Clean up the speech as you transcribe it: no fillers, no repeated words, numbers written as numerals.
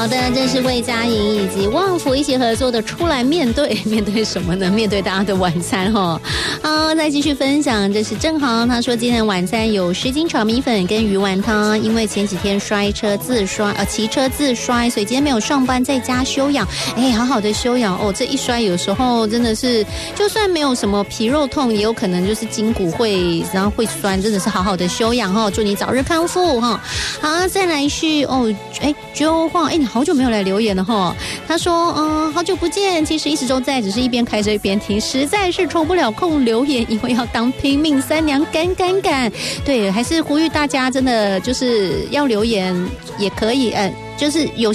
好的，这是魏佳莹以及旺福一起合作的出来面对什么呢？面对大家的晚餐哈。好，再继续分享，这是正航，他说今天晚餐有10斤炒米粉跟鱼丸汤，因为前几天骑车自摔，所以今天没有上班，在家休养。好好的休养哦，这一摔有时候真的是，就算没有什么皮肉痛，也有可能就是筋骨然后会酸，真的是好好的休养哈，祝你早日康复哈。好，再来是Joe Huang，你好久没有来留言了哈。他说好久不见，其实一直都在，只是一边开车一边听，实在是抽不了空留言，因为要当拼命三娘赶。对，还是呼吁大家真的就是要留言也可以，就是有